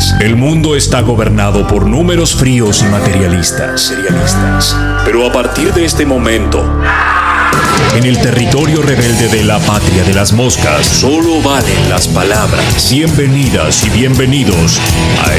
El mundo está gobernado por números fríos y materialistas. Pero a partir de este momento, en el territorio rebelde de la patria de las moscas, solo valen las palabras. Bienvenidas y bienvenidos a